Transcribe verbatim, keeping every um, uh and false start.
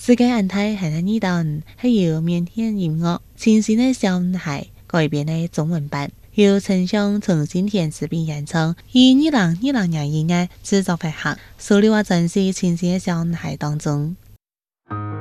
世界安泰係喺呢檔，係由緬甸音樂清新的小女孩改編的中文版，由陳翔、陳新田執筆演唱，以二零二零年一月製作發行，收錄喺專輯《清新的小女孩》當中。